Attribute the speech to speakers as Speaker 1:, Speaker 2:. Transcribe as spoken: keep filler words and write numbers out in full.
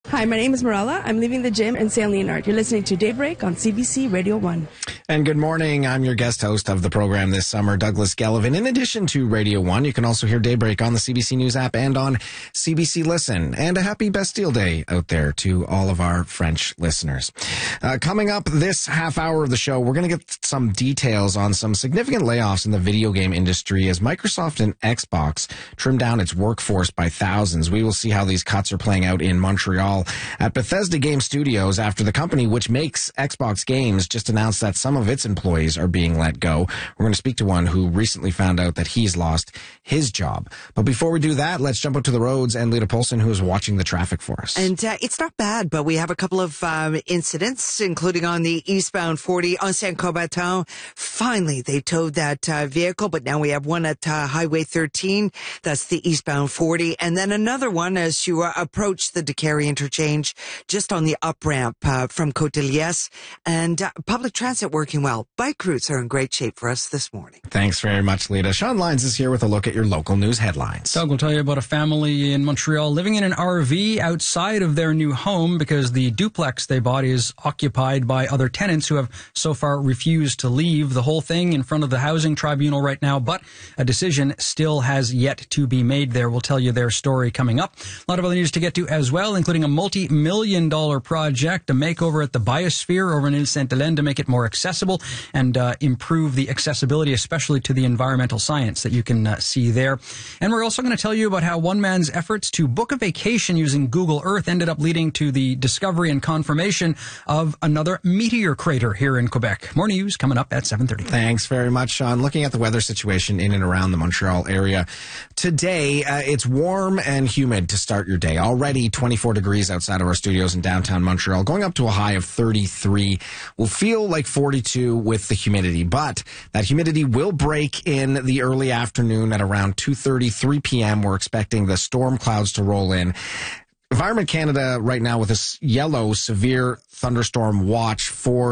Speaker 1: Hi, my name is Marella. I'm leaving the gym in Saint Leonard. You're listening to Daybreak on C B C Radio one.
Speaker 2: And good morning. I'm your guest host of the program this summer, Douglas Gellivan. In addition to Radio one, you can also hear Daybreak on the C B C News app and on C B C Listen. And a happy Bastille Day out there to all of our French listeners. Uh, coming up this half hour of the show, we're going to get some details on some significant layoffs in the video game industry as Microsoft and Xbox trim down its workforce by thousands. We will see how these cuts are playing out in Montreal at Bethesda Game Studios after the company, which makes Xbox games, just announced that some of its employees are being let go. We're going to speak to one who recently found out that he's lost his job. But before we do that, let's jump out to the roads and Lita Polson, who is watching the traffic for us.
Speaker 3: And uh, it's not bad, but we have a couple of um, incidents, including on the eastbound forty on Saint Combatant. Finally, they towed that uh, vehicle, but now we have one at uh, Highway thirteen. That's the eastbound forty. And then another one as you uh, approach the Décarie interchange, just on the up-ramp uh, from Côte-de-Liesse. And uh, public transit working well. Bike routes are in great shape for us this morning.
Speaker 2: Thanks very much, Lita. Sean Lyons is here with a look at your local news headlines.
Speaker 4: Doug will tell you about a family in Montreal living in an R V outside of their new home because the duplex they bought is occupied by other tenants who have so far refused to leave. The whole thing in front of the housing tribunal right now, but a decision still has yet to be made there. We'll tell you their story coming up. A lot of other news to get to as well, including a multi-million dollar project, a makeover at the Biosphere over in Ile Sainte-Hélène to make it more accessible and uh, improve the accessibility, especially to the environmental science that you can uh, see there. And we're also going to tell you about how one man's efforts to book a vacation using Google Earth ended up leading to the discovery and confirmation of another meteor crater here in Quebec. More news coming up at seven thirty.
Speaker 2: Thanks very much, Sean. Looking at the weather situation in and around the Montreal area today, uh, it's warm and humid to start your day. Already twenty-four degrees outside of our studios in downtown Montreal, going up to a high of thirty-three. Will feel like forty-two with the humidity, but that humidity will break in the early afternoon at around two thirty, three p.m. We're expecting the storm clouds to roll in. Environment Canada right now with this yellow severe thunderstorm watch for